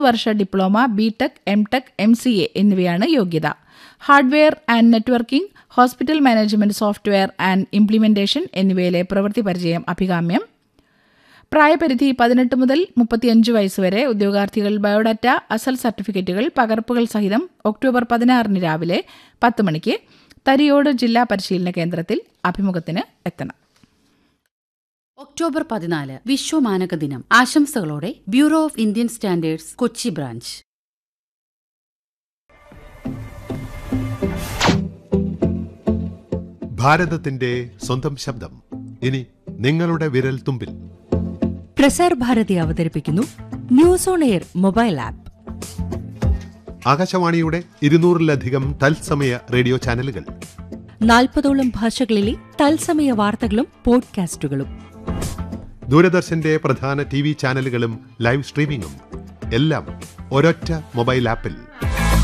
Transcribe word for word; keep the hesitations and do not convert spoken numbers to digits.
Varsha diploma, B tech, M tech, M C A എന്നിവയാണ് യോഗ്യത. Hardware and networking, hospital management software and implementation എന്നിവയിലെ പ്രവൃത്തി പരിചയം അഭികാമ്യം. പ്രായപരിധി പതിനെട്ട് മുതൽ മുപ്പത്തിയഞ്ച് വയസ്സുവരെ. ഉദ്യോഗാർത്ഥികൾ ബയോഡാറ്റ, അസൽ സർട്ടിഫിക്കറ്റുകൾ പകർപ്പുകൾ സഹിതം ഒക്ടോബർ പതിനാറിന് രാവിലെ പത്ത് മണിക്ക് തരിയോട് ജില്ലാ പരിശീലന കേന്ദ്രത്തിൽ അഭിമുഖത്തിന് എത്തണം. ഒക്ടോബർ പതിനാല് വിശ്വമാനക ദിനം. ആശംസകളോടെ bureau of Indian standards, Kochi branch. ഭാരതത്തിന്റെ സ്വന്തം ശബ്ദം ഇനി നിങ്ങളുടെ വിരൽ തുമ്പിൽ. പ്രസാർ ഭാരതി അവതരിപ്പിക്കുന്നു news on air mobile app. ആകാശവാണിയുടെ ഇരുന്നൂറിലധികം തത്സമയ റേഡിയോ ചാനലുകൾ, നാൽപ്പതോളം ഭാഷകളിലെ തത്സമയ വാർത്തകളും പോഡ്കാസ്റ്റുകളും, ദൂരദർശന്റെ പ്രധാന ടി വി ചാനലുകളും ലൈവ് സ്ട്രീമിംഗും എല്ലാം ഒരൊറ്റ മൊബൈൽ ആപ്പിൽ.